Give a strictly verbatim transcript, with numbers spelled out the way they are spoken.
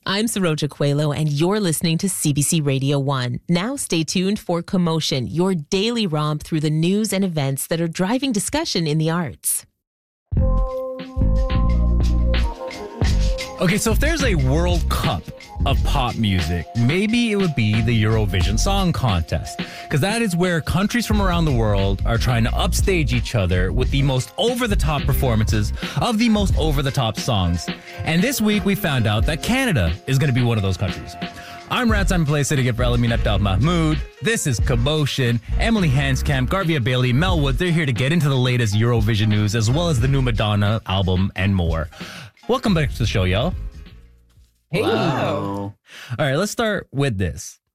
I'm Saroja Coelho, and you're listening to C B C Radio one. Now stay tuned for Commotion, your daily romp through the news and events that are driving discussion in the arts. Okay, so if there's a World Cup of pop music, maybe it would be the Eurovision Song Contest, because that is where countries from around the world are trying to upstage each other with the most over-the-top performances of the most over-the-top songs. And this week we found out that Canada is going to be one of those countries. I'm Rat Simon Play sitting in for Elamin Abdel Mahmoud. This is Commotion. Emily Hanscamp, Garvia Bailey, Mel Woods, they're here to get into the latest Eurovision news as well as the new Madonna album and more. Welcome back to the show, y'all. Hey. Wow. All right, let's start with this.